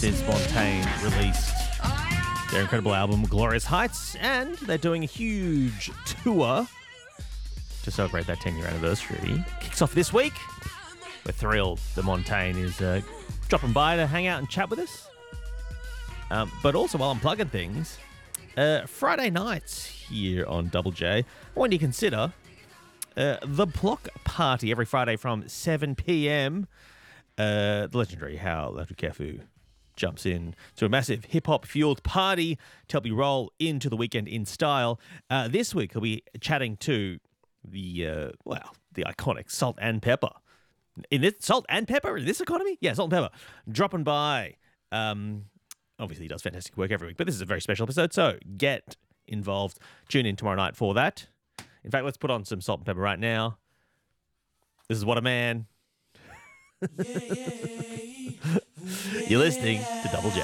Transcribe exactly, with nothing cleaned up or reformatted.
since Montaigne released their incredible album Glorious Heights, and they're doing a huge tour to celebrate that ten-year anniversary. Kicks off this week. We're thrilled that Montaigne is uh, dropping by to hang out and chat with us. Um, but also, while I'm plugging things, uh, Friday nights here on Double J, I want you to consider uh, the Block Party every Friday from seven p.m. Uh, the legendary Hal Latukefu jumps in to a massive hip-hop fueled party to help you roll into the weekend in style. Uh, this week, he'll be chatting to the, uh, well, the iconic Salt and Pepper. In this, Salt and Pepper in this economy? Yeah, Salt and Pepper. Dropping by. Um, obviously, he does fantastic work every week, but this is a very special episode, so get involved. Tune in tomorrow night for that. In fact, let's put on some Salt and Pepper right now. This is What a Man. You're listening to Double J.